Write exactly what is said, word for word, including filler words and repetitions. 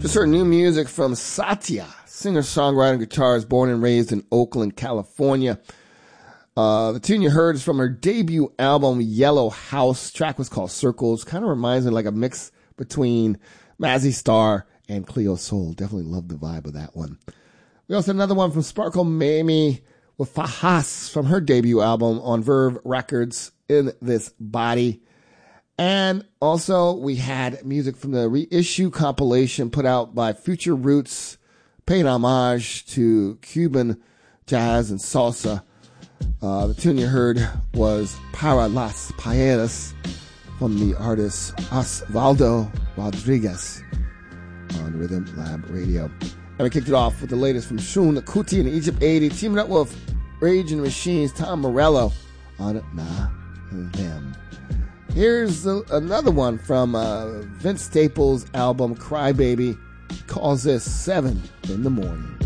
Just heard new music from Satya, singer-songwriter and guitarist, born and raised in Oakland, California. Uh, the tune you heard is from her debut album, Yellow House. The track was called Circles. Kind of reminds me like a mix between Mazzy Star and Cleo Soul. Definitely love the vibe of that one. We also had another one from Sparkle Mamie with Fahas from her debut album on Verve Records, In This Body. And also we had music from the reissue compilation put out by Future Roots, paying homage to Cuban jazz and salsa. Uh, the tune you heard was Para las Paellas from the artist Osvaldo Rodriguez on Rhythm Lab Radio. And we kicked it off with the latest from Shun Kuti and Egypt eighty, teaming up with Rage and the Machines, Tom Morello on Na Them. Here's the, another one from uh, Vince Staples' album Crybaby. Calls this seven in the morning.